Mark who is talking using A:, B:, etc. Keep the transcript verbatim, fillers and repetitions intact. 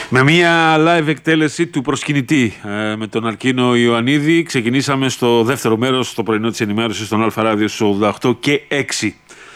A: Με μια live εκτέλεση του προσκυνητή ε, με τον Αρκίνο Ιωαννίδη ξεκινήσαμε στο δεύτερο μέρος, στο πρωινό της ενημέρωσης των Αλφα Ράδιο στους ογδόντα οκτώ και έξι.